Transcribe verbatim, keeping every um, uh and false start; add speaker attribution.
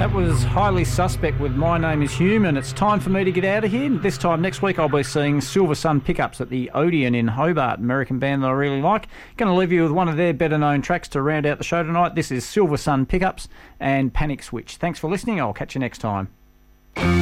Speaker 1: That was Highly Suspect with My Name is Hume, and it's time for me to get out of here. This time next week I'll be seeing Silver Sun Pickups at the Odeon in Hobart, American band that I really like. Going to leave you with one of their better known tracks to round out the show tonight. This is Silver Sun Pickups and Panic Switch. Thanks for listening. I'll catch you next time.